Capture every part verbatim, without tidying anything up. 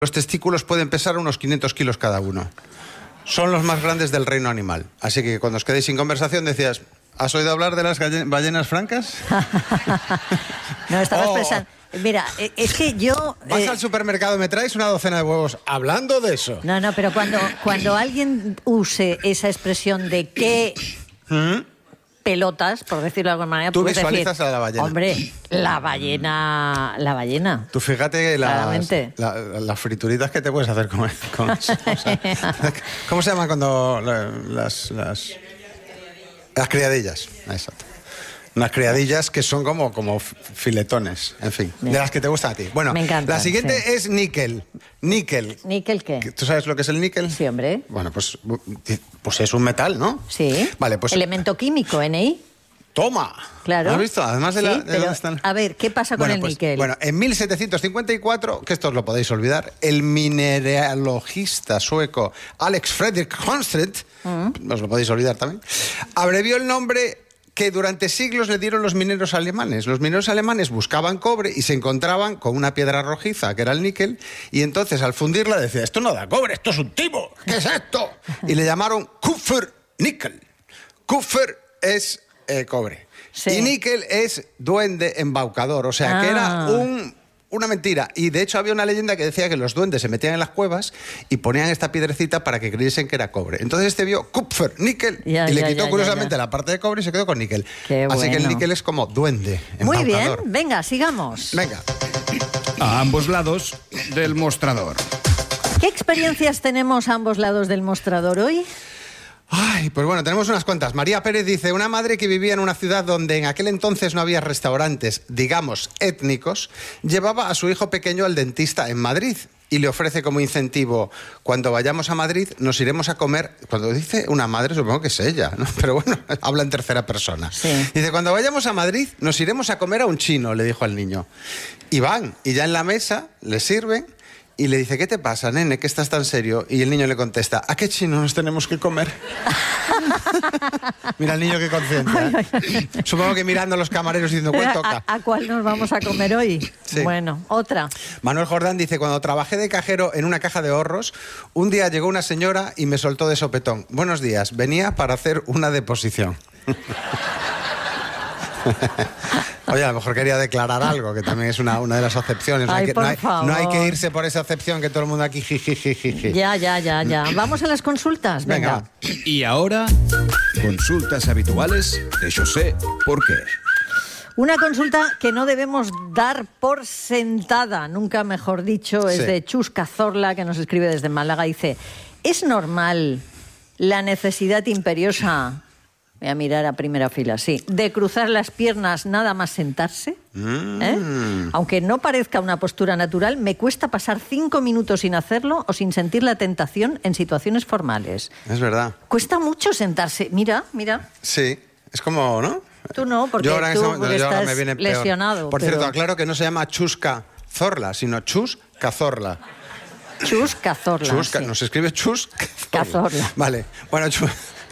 Los testículos pueden pesar unos quinientos kilos cada uno. Son los más grandes del reino animal. Así que cuando os quedéis sin conversación decías, ¿has oído hablar de las ballenas francas? No, estabas Oh. pensando... Mira, es que yo... Vas eh, al supermercado, me traes una docena de huevos hablando de eso. No, no, pero cuando, cuando alguien use esa expresión de qué ¿Mm? pelotas, por decirlo de alguna manera... Tú puedes visualizas decir, a la ballena. Hombre, la ballena... La ballena. Tú fíjate las, Claramente. la, las frituritas que te puedes hacer con, con eso. O sea, ¿cómo se llaman cuando la- las... Las, las criadillas, exacto. Unas criadillas que son como, como filetones, en fin, Bien. de las que te gustan a ti. Bueno, Me encanta, la siguiente sí. es níquel. Níquel. ¿Níquel qué? ¿Tú sabes lo que es el níquel? Sí, hombre. Bueno, pues, pues es un metal, ¿no? Sí. Vale, pues... Elemento químico, N I. ¡Toma! Claro. ¿Has visto? Además de, la, Sí, de pero, dónde están... a ver, ¿qué pasa con Bueno, el pues, níquel? Bueno, en mil setecientos cincuenta y cuatro, que esto os lo podéis olvidar, el mineralogista sueco Alex Fredrik Honstedt, Mm. os lo podéis olvidar también, abrevió el nombre que durante siglos le dieron los mineros alemanes. Los mineros alemanes buscaban cobre y se encontraban con una piedra rojiza, que era el níquel, y entonces al fundirla decía, esto no da cobre, esto es un timo, ¿qué es esto? Y le llamaron Kupfer-Níquel. Kupfer es eh, cobre. Sí. Y níquel es duende embaucador, o sea, que era Ah. un, una mentira. Y de hecho había una leyenda que decía que los duendes se metían en las cuevas y ponían esta piedrecita para que creyesen que era cobre. Entonces este vio Kupfer, níquel, Ya, y le ya, quitó ya, curiosamente ya, ya. la parte de cobre y se quedó con níquel. Qué Así que el bueno. níquel es como duende Muy bien, embaucador. venga, sigamos. Venga. A ambos lados del mostrador. ¿Qué experiencias tenemos a ambos lados del mostrador hoy? Ay, pues bueno, tenemos unas cuantas. María Pérez dice, una madre que vivía en una ciudad donde en aquel entonces no había restaurantes, digamos, étnicos, llevaba a su hijo pequeño al dentista en Madrid y le ofrece como incentivo, cuando vayamos a Madrid nos iremos a comer, cuando dice una madre supongo que es ella, ¿no? Pero bueno, habla en tercera persona. Sí. Dice, cuando vayamos a Madrid nos iremos a comer a un chino, le dijo al niño. Y van, y ya en la mesa le sirven. Y le dice, ¿qué te pasa, nene? ¿Qué estás tan serio? Y el niño le contesta, ¿a qué chino nos tenemos que comer? Mira el niño qué conciencia, ¿eh? Supongo que mirando a los camareros diciendo, ¿cuál toca? ¿A, a cuál nos vamos a comer hoy? Sí. Bueno, otra. Manuel Jordán dice, cuando trabajé de cajero en una caja de ahorros, un día llegó una señora y me soltó de sopetón. Buenos días, venía para hacer una deposición. Oye, a lo mejor quería declarar algo, que también es una, una de las acepciones. No, Ay, hay que, por no, hay, favor. no hay que irse por esa acepción que todo el mundo aquí jijijijiji. Ya, ya, ya, ya. Vamos a las consultas, venga. Venga. Y ahora, consultas habituales de José Porqué. Una consulta que no debemos dar por sentada, nunca mejor dicho, es Sí. de Chus Cazorla, que nos escribe desde Málaga. Dice, ¿es normal la necesidad imperiosa, voy a mirar a primera fila, sí, de cruzar las piernas nada más sentarse? ¿Eh? Aunque no parezca una postura natural, me cuesta pasar cinco minutos sin hacerlo o sin sentir la tentación en situaciones formales. Es verdad. Cuesta mucho sentarse. Mira, mira. Sí, es como, ¿no? Tú no, porque Yo ahora en tú ese momento- porque yo ahora estás me viene peor. lesionado. Por pero- cierto, aclaro que no se llama Chusca Zorla, sino Chus Cazorla. Chus Cazorla. Chus, sí. Nos escribe Chus Cazorla. Cazorla. Vale, bueno, Chus.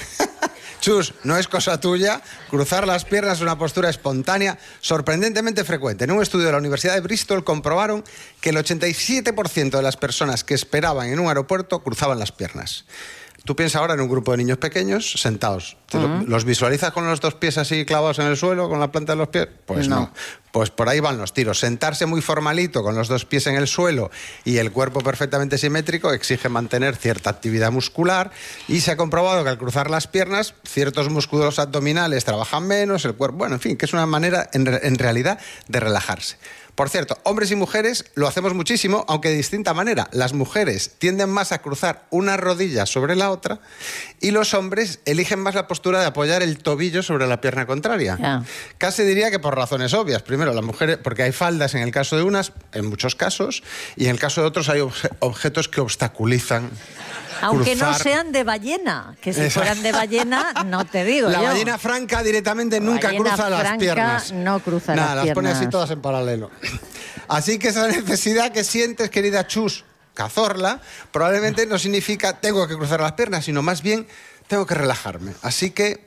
Chus, no es cosa tuya. Cruzar las piernas es una postura espontánea sorprendentemente frecuente. En un estudio de la Universidad de Bristol comprobaron que el ochenta y siete por ciento de las personas que esperaban en un aeropuerto cruzaban las piernas. Tú piensas ahora en un grupo de niños pequeños sentados. ¿Te lo- ¿Los visualizas con los dos pies así clavados en el suelo, con la planta de los pies? Pues no. No. Pues por ahí van los tiros. Sentarse muy formalito, con los dos pies en el suelo y el cuerpo perfectamente simétrico, exige mantener cierta actividad muscular y se ha comprobado que al cruzar las piernas, ciertos músculos abdominales trabajan menos, el cuerpo... Bueno, en fin, que es una manera, en, re- en realidad, de relajarse. Por cierto, hombres y mujeres lo hacemos muchísimo, aunque de distinta manera. Las mujeres tienden más a cruzar una rodilla sobre la otra y los hombres eligen más la postura de apoyar el tobillo sobre la pierna contraria. Ya. Casi diría que por razones obvias. Primero, las mujeres, porque hay faldas en el caso de unas, en muchos casos, y en el caso de otros hay obje- objetos que obstaculizan. Aunque no cruzar. sean de ballena, que si Exacto. fueran de ballena, no te digo La yo. ballena franca directamente nunca ballena cruza las franca piernas. no cruza Nada, las las pone así piernas. todas en paralelo. Así que esa necesidad que sientes, querida Chus Cazorla, probablemente no significa tengo que cruzar las piernas, sino más bien tengo que relajarme. Así que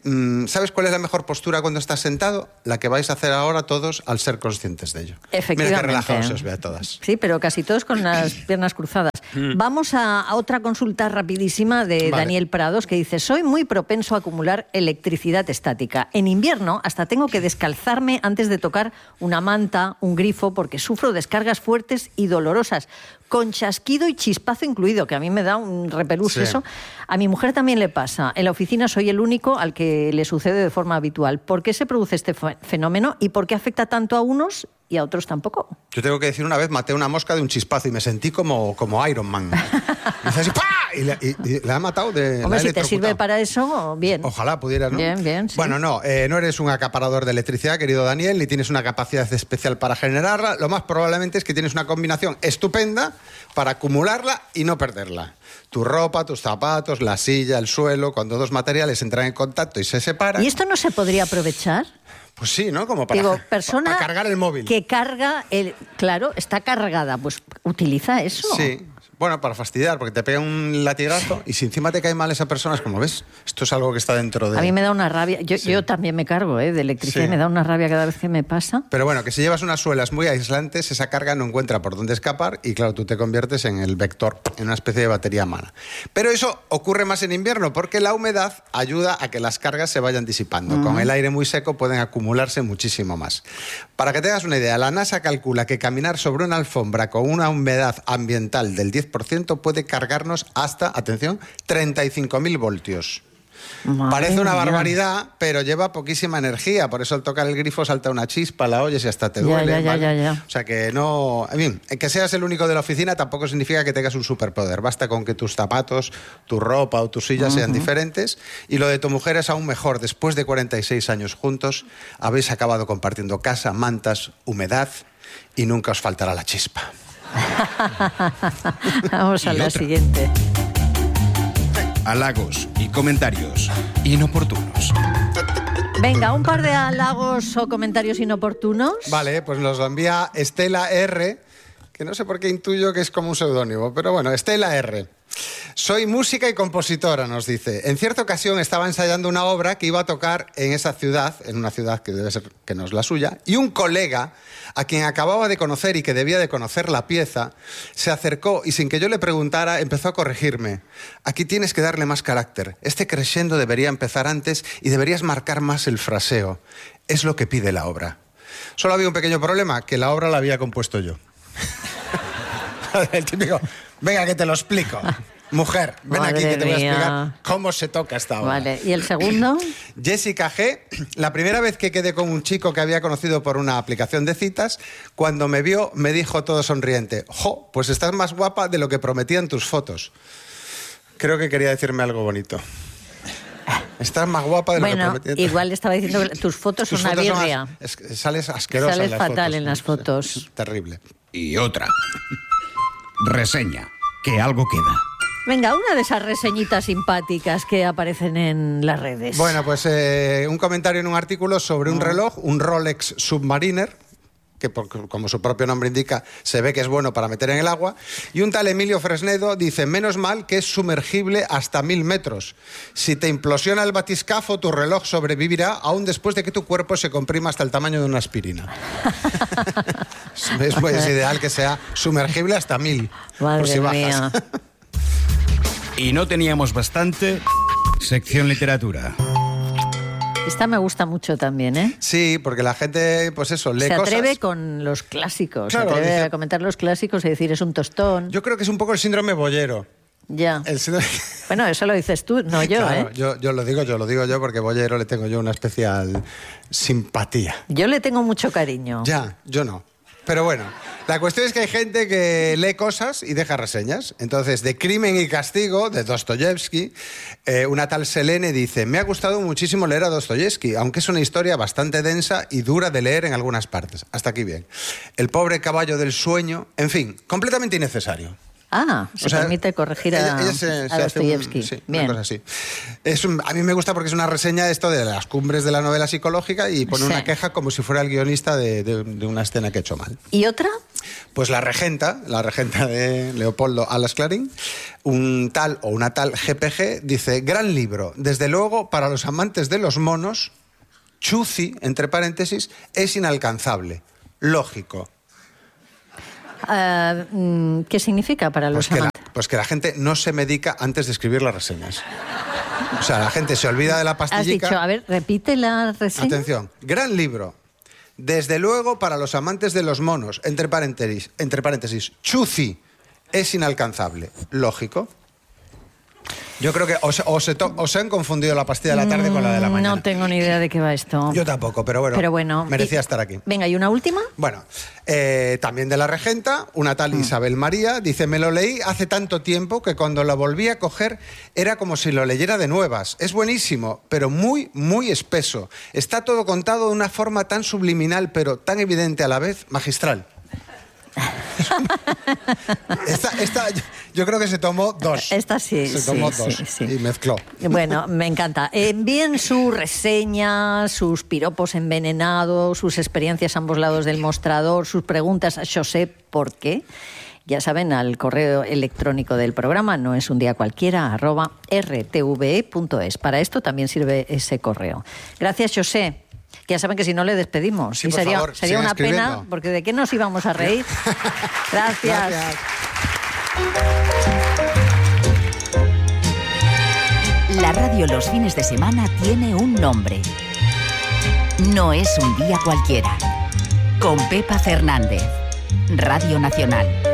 mmm, ¿sabes cuál es la mejor postura cuando estás sentado? La que vais a hacer ahora todos al ser conscientes de ello. Efectivamente. Mira qué relajados se os ve a todas. Sí, pero casi todos con las piernas cruzadas. Mm. Vamos a, a otra consulta rapidísima de vale. Daniel Prados, que dice: soy muy propenso a acumular electricidad estática. En invierno hasta tengo que descalzarme antes de tocar una manta, un grifo, porque sufro descargas fuertes y dolorosas, con chasquido y chispazo incluido, que a mí me da un repelús sí. eso. A mi mujer también le pasa. En la oficina soy el único al que le sucede de forma habitual. ¿Por qué se produce este fenómeno y por qué afecta tanto a unos y a otros tampoco? Yo tengo que decir, una vez maté una mosca de un chispazo y me sentí como, como Iron Man. Y, así, ¡pah! y, le, y, y le ha matado de... Hombre, si te sirve para eso, bien. Ojalá pudieras, ¿no? Bien, bien, sí. Bueno, no, eh, no eres un acaparador de electricidad, querido Daniel, ni tienes una capacidad especial para generarla. Lo más probablemente es que tienes una combinación estupenda para acumularla y no perderla. Tu ropa, tus zapatos, la silla, el suelo, cuando dos materiales entran en contacto y se separan... ¿Y esto no se podría aprovechar? Pues sí, ¿no? Como para, Digo, persona para cargar el móvil. Que carga, el, claro, está cargada, pues utiliza eso. Sí, bueno, para fastidiar, porque te pega un latigazo y si encima te cae mal esa persona, es como, ¿ves? Esto es algo que está dentro de... A mí me da una rabia, yo, sí. yo también me cargo ¿eh? de electricidad, sí. me da una rabia cada vez que me pasa. Pero bueno, que si llevas unas suelas muy aislantes, esa carga no encuentra por dónde escapar y claro, tú te conviertes en el vector, en una especie de batería mala. Pero eso ocurre más en invierno, porque la humedad ayuda a que las cargas se vayan disipando. Uh-huh. Con el aire muy seco pueden acumularse muchísimo más. Para que tengas una idea, la NASA calcula que caminar sobre una alfombra con una humedad ambiental del diez por ciento puede cargarnos hasta, atención, treinta y cinco mil voltios. Madre Parece una mía. barbaridad, pero lleva poquísima energía. Por eso al tocar el grifo salta una chispa, la oyes y hasta te duele. Ya, ya, ¿vale? ya, ya, ya. O sea que no... En fin, que seas el único de la oficina tampoco significa que tengas un superpoder. Basta con que tus zapatos, tu ropa o tu silla uh-huh. sean diferentes. Y lo de tu mujer es aún mejor. Después de cuarenta y seis años juntos, habéis acabado compartiendo casa, mantas, humedad y nunca os faltará la chispa. Vamos a la otra. Siguiente. Halagos y comentarios inoportunos. Venga, un par de halagos o comentarios inoportunos. Vale, pues nos lo envía Estela R, que no sé por qué intuyo que es como un seudónimo, pero bueno, Estela R. Soy música y compositora, nos dice. En cierta ocasión estaba ensayando una obra que iba a tocar en esa ciudad, en una ciudad que debe ser que no es la suya, y un colega, a quien acababa de conocer y que debía de conocer la pieza, se acercó y sin que yo le preguntara empezó a corregirme. Aquí tienes que darle más carácter. Este crescendo debería empezar antes y deberías marcar más el fraseo. Es lo que pide la obra. Solo había un pequeño problema, que la obra la había compuesto yo. El típico, venga que te lo explico. Mujer, ven Madre aquí que te voy a mía. explicar cómo se toca esta obra. Vale, ¿y el segundo? Jessica G. La primera vez que quedé con un chico que había conocido por una aplicación de citas, cuando me vio me dijo todo sonriente: jo, pues estás más guapa de lo que prometían tus fotos. Creo que quería decirme algo bonito. Estás más guapa de lo bueno, que prometían. Igual estaba diciendo que tus fotos tus son una fotos birria. Son as, es, sales asquerosa Sales en las fatal fotos, en las fotos. Terrible. Y otra. Reseña. Que algo queda. Venga, una de esas reseñitas simpáticas que aparecen en las redes. Bueno, pues eh, un comentario en un artículo sobre un reloj, un Rolex Submariner, que por, como su propio nombre indica, se ve que es bueno para meter en el agua. Y un tal Emilio Fresnedo dice: menos mal que es sumergible hasta mil metros. Si te implosiona el batiscafo, tu reloj sobrevivirá aún después de que tu cuerpo se comprima hasta el tamaño de una aspirina. es, es ideal que sea sumergible hasta mil. Madre por si bajas. mía. Y no teníamos bastante. Sección literatura. Esta me gusta mucho también, ¿eh? Sí, porque la gente, pues eso, lee Se atreve cosas. con los clásicos, Claro, se atreve dice... a comentar los clásicos y decir es un tostón. Yo creo que es un poco el síndrome boyero. Ya. El síndrome... Bueno, eso lo dices tú, no yo, claro, ¿eh? Yo, yo lo digo, yo lo digo yo porque boyero le tengo yo una especial simpatía. Yo le tengo mucho cariño. Ya, yo no. Pero bueno, la cuestión es que hay gente que lee cosas y deja reseñas. Entonces, de Crimen y Castigo, de Dostoyevsky, eh, una tal Selene dice: me ha gustado muchísimo leer a Dostoyevsky, aunque es una historia bastante densa y dura de leer en algunas partes. Hasta aquí bien. El pobre caballo del sueño, en fin, completamente innecesario. Ah, se O sea, permite corregir a, ella- ella se- a se hace un- Dostoyevsky. sí, Bien. una cosa así. Es un- a mí me gusta porque es una reseña de esto de las cumbres de la novela psicológica y pone Sí. una queja como si fuera el guionista de, de- de una escena que ha hecho mal. ¿Y otra? Pues la regenta, la regenta de Leopoldo Alas Clarín, un tal o una tal G P G, dice, gran libro, desde luego para los amantes de los monos, Chuzi, entre paréntesis, es inalcanzable. Lógico. Ah, mm, ¿Qué significa para los Pues que, la, amantes? pues que la gente no se medica antes de escribir las reseñas. O sea, la gente se olvida de la Has pastillica. dicho, a ver, repite la reseña. Atención, gran libro. Desde luego para los amantes de los monos, entre paréntesis, entre paréntesis, Chuzi es inalcanzable. Lógico. Yo creo que os, os, he to- os han confundido la pastilla de la tarde con la de la Mm, mañana. No tengo ni idea de qué va esto. Yo tampoco, pero bueno, Pero bueno, merecía y- estar aquí. Venga, ¿y una última? Bueno, eh, también de la regenta, una tal Isabel María, dice, me lo leí hace tanto tiempo que cuando lo volví a coger era como si lo leyera de nuevas. Es buenísimo, pero muy, muy espeso. Está todo contado de una forma tan subliminal, pero tan evidente a la vez, magistral. esta, esta, yo creo que se tomó dos. Esta sí, Se sí, tomó sí, dos sí. y mezcló. Bueno, me encanta. Envíen su reseña, sus piropos envenenados, sus experiencias a ambos lados del mostrador, sus preguntas a José por qué. Ya saben, al correo electrónico del programa, no es un día cualquiera, arroba r t v e punto es. Para esto también sirve ese correo. Gracias, José. Ya saben que si no le despedimos. Sí, y por sería, favor, sería sigan una pena, escribiendo. porque ¿de qué nos íbamos a reír? Gracias. Gracias. La radio los fines de semana tiene un nombre. No es un día cualquiera. Con Pepa Fernández. Radio Nacional.